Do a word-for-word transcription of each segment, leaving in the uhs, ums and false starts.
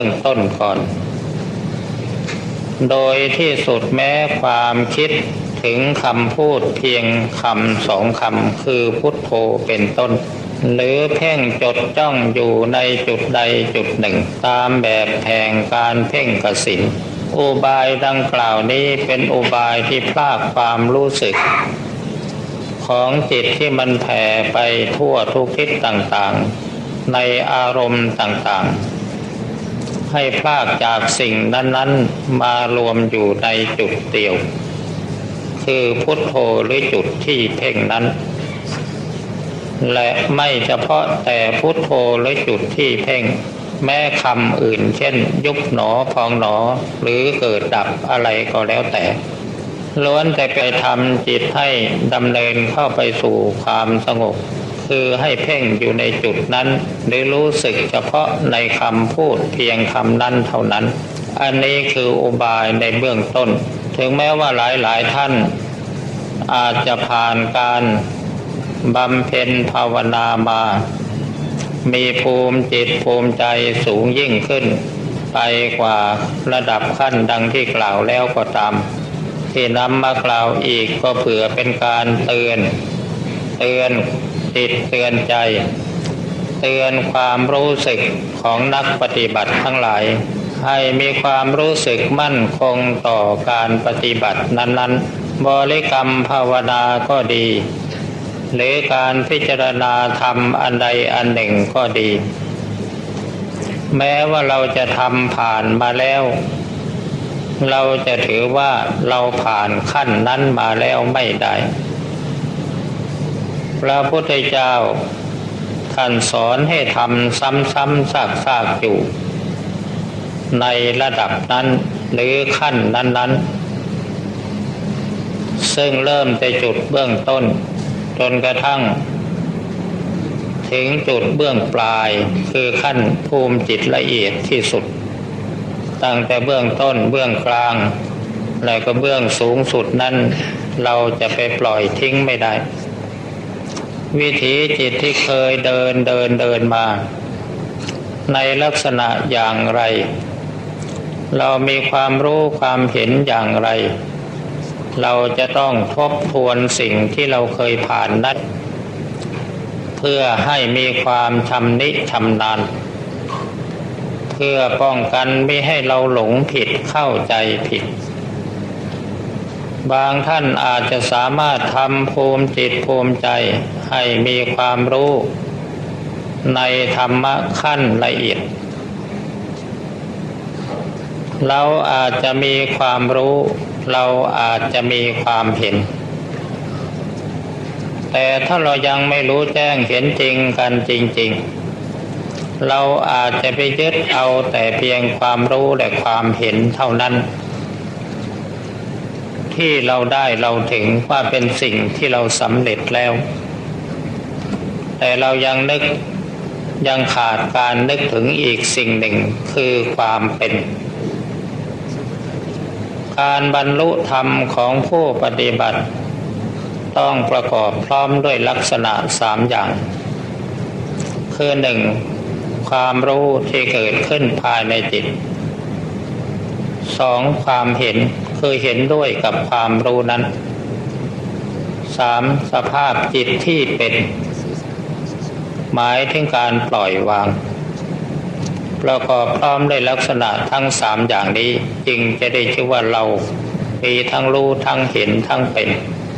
บื้องต้นก่อนโดยที่สุดแม้ความคิดถึงคำพูดเพียงคำสองคำคือพุทโธเป็นต้นหรือเพ่งจดจ้องอยู่ในจุดใดจุดหนึ่งตามแบบแห่งการเพ่งกสิณอุบายดังกล่าวนี้เป็นอุบายที่พรากความรู้สึกของจิตที่มันแผ่ไปทั่วทุกทิศต่างๆในอารมณ์ต่างๆให้พรากจากสิ่งนั้นๆมารวมอยู่ในจุดเดียวคือพุทโธหรือจุดที่เพ่งนั้นและไม่เฉพาะแต่พุทโธหรือจุดที่เพ่งแม้คำอื่นเช่นยุบหนอพองหนอหรือเกิดดับอะไรก็แล้วแต่ล้วนแต่ไปทำจิตให้ดำเนินเข้าไปสู่ความสงบคือให้เพ่งอยู่ในจุดนั้นหรือรู้สึกเฉพาะในคำพูดเพียงคำนั้นเท่านั้นอันนี้คืออุบายในเบื้องต้นถึงแม้ว่าหลายๆท่านอาจจะผ่านการบำเพ็ญภาวนามามีภูมิจิตภูมิใจสูงยิ่งขึ้นไปกว่าระดับขั้นดังที่กล่าวแล้วก็ตามที่นำมากล่าวอีกก็เผื่อเป็นการเตือนเตือนจิตเตือนใจเตือนความรู้สึกของนักปฏิบัติทั้งหลายให้มีความรู้สึกมั่นคงต่อการปฏิบัตินั้นๆบริกรรมภาวนาก็ดีหรือการพิจารณาธรรมอันใดอันหนึ่งก็ดีแม้ว่าเราจะทำผ่านมาแล้วเราจะถือว่าเราผ่านขั้นนั้นมาแล้วไม่ได้พระพุทธเจ้าท่านสอนให้ทำซ้ำๆซากๆอยู่ในระดับนั้นหรือขั้นนั้นๆซึ่งเริ่มแต่จุดเบื้องต้นจนกระทั่งถึงจุดเบื้องปลายคือขั้นภูมิจิตละเอียดที่สุดตั้งแต่เบื้องต้นเบื้องกลางแล้วก็เบื้องสูงสุดนั้นเราจะไปปล่อยทิ้งไม่ได้วิถีจิตที่เคยเดินเดินเดินมาในลักษณะอย่างไรเรามีความรู้ความเห็นอย่างไรเราจะต้องทบทวนสิ่งที่เราเคยผ่านนั้นเพื่อให้มีความชำนิชำนาญเพื่อป้องกันไม่ให้เราหลงผิดเข้าใจผิดบางท่านอาจจะสามารถทำภูมิจิตภูมิใจให้มีความรู้ในธรรมะขั้นละเอียดเราอาจจะมีความรู้เราอาจจะมีความเห็นแต่ถ้าเรายังไม่รู้แจ้งเห็นจริงกันจริงๆเราอาจจะไปยึดเอาแต่เพียงความรู้และความเห็นเท่านั้นที่เราได้เราถึงว่าเป็นสิ่งที่เราสำเร็จแล้วแต่เรายังนึกยังขาดการนึกถึงอีกสิ่งหนึ่งคือความเป็นการบรรลุธรรมของผู้ปฏิบัติต้องประกอบพร้อมด้วยลักษณะสามอย่างคือหนึ่งความรู้ที่เกิดขึ้นภายในจิตสองความเห็นคือเห็นด้วยกับความรู้นั้นสามสภาพจิตที่เป็นหมายถึงการปล่อยวางประกอบพร้อมด้วยลักษณะทั้งสามอย่างนี้จึงจะได้ชื่อว่าเรามีทั้งรู้ทั้งเห็นทั้งเป็น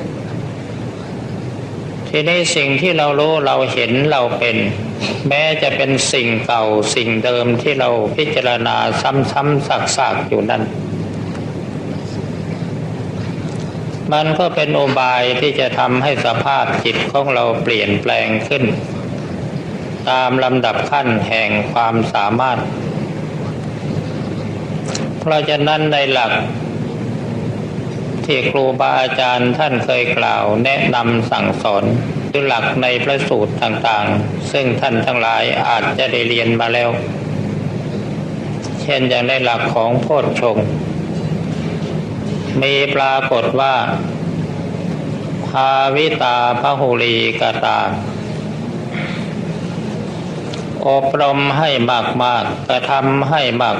ทีนี้สิ่งที่เรารู้เราเห็นเราเป็นแม้จะเป็นสิ่งเก่าสิ่งเดิมที่เราพิจารณาซ้ำๆซากๆอยู่นั้นมันก็เป็นอุบายที่จะทำให้สภาพจิตของเราเปลี่ยนแปลงขึ้นตามลำดับขั้นแห่งความสามารถเพราะฉะนั้นในหลักที่ครูบาอาจารย์ท่านเคยกล่าวแนะนำสั่งสอนคือหลักในพระสูตรต่างๆซึ่งท่านทั้งหลายอาจจะได้เรียนมาแล้วเช่นอย่างในหลักของโพชฌงค์มีปรากฏว่าภาวิตาพหุลีกตาอบรมให้มากๆกระทำให้มาก